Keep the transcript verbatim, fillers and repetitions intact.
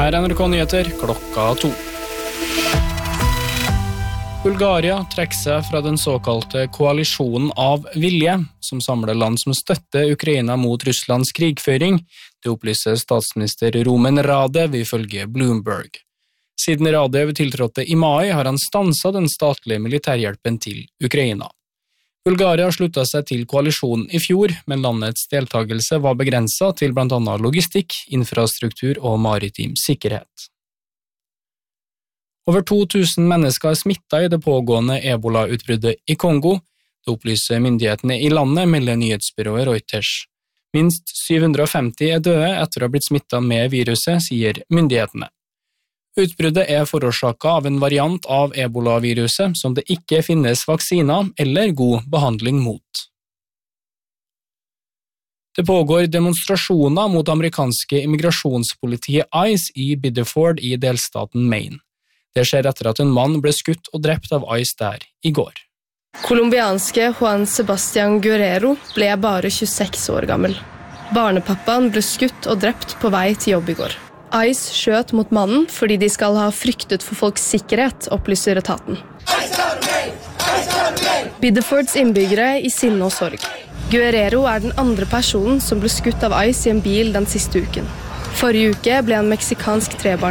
Her er N R K-nyheter klokka to. Bulgaria trekker seg fra den såkalte koalisjonen av vilje, som samler land som støtter Ukraina mot Russlands krigføring. Det opplyser statsminister Rumen Radev ifølge Bloomberg. Siden Radev tiltrådte i mai har han stanset den statlige militærhjelpen til Ukraina. Bulgaria sluttet seg til koalisjonen i fjor, men landets deltagelse var begrenset til blant annet logistikk, infrastruktur og maritim sikkerhet. Over to tusen mennesker er smittet i det pågående Ebola-utbruddet i Kongo. Det opplyser myndighetene i landet, melder nyhetsbyrået Reuters. Minst syv hundre og femti er døde etter å ha blitt smittet med viruset, sier myndighetene. Utbruddet er forårsaket av en variant av Ebola-viruset som det ikke finnes vaksiner eller god behandling mot. Det pågår demonstrasjoner mot amerikanske immigrasjonspolitiet ICE i Biddeford i delstaten Maine. Det skjer etter at en mann ble skutt og drept av ICE der i går. Kolumbianske Juan Sebastian Guerrero ble bare tjueseks år gammel. Barnepappaen ble skutt og drept på vei til jobb i går. ICE skjøt mot mannen fordi de skal ha fryktet for folks sikkerhet, opplyser etaten. Biddefords innbyggere i sinne og sorg. Guerrero er den andre personen som ble skutt av ICE i en bil den siste uken. Forrige uke ble en meksikansk trebarn